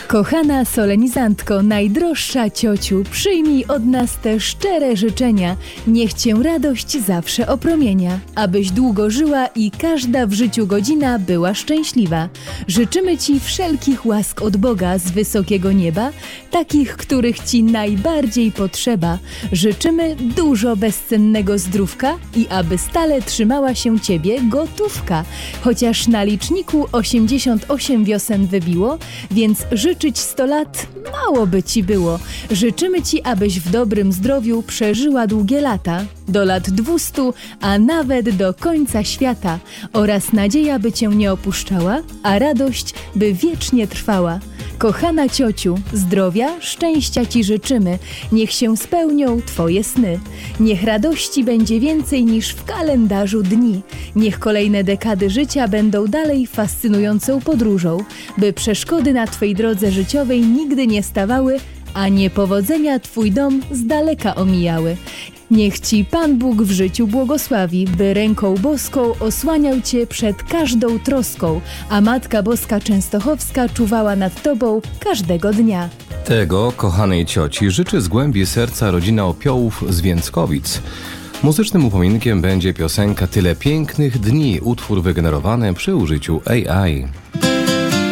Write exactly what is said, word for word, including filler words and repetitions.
Kochana solenizantko, najdroższa ciociu, przyjmij od nas te szczere życzenia. Niech cię radość zawsze opromienia, abyś długo żyła i każda w życiu godzina była szczęśliwa. Życzymy ci wszelkich łask od Boga z wysokiego nieba, takich, których ci najbardziej potrzeba. Życzymy dużo bezcennego zdrówka i aby stale trzymała się ciebie gotówka. Chociaż na liczniku osiemdziesiąt osiem wiosen wybiło, więc życzyć sto lat mało by ci było. Życzymy ci, abyś w dobrym zdrowiu przeżyła długie lata, do lat dwustu, a nawet do końca świata, oraz nadzieja, by cię nie opuszczała, a radość, by wiecznie trwała. Kochana ciociu, zdrowia, szczęścia ci życzymy, niech się spełnią twoje sny. Niech radości będzie więcej niż w kalendarzu dni. Niech kolejne dekady życia będą dalej fascynującą podróżą, by przeszkody na twej drodze życiowej nigdy nie stawały, a niepowodzenia twój dom z daleka omijały. Niech ci Pan Bóg w życiu błogosławi, by ręką boską osłaniał cię przed każdą troską, a Matka Boska Częstochowska czuwała nad tobą każdego dnia. Tego kochanej cioci życzy z głębi serca rodzina Opiołów z Więckowic. Muzycznym upominkiem będzie piosenka Tyle pięknych dni, utwór wygenerowany przy użyciu A I.